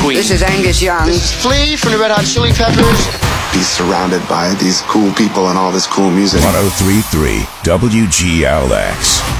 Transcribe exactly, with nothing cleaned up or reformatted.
Queen. This is Angus Young. This is Flea from the Red Hot Chili Peppers. Be surrounded by these cool people and all this cool music. one oh three point three W G L X.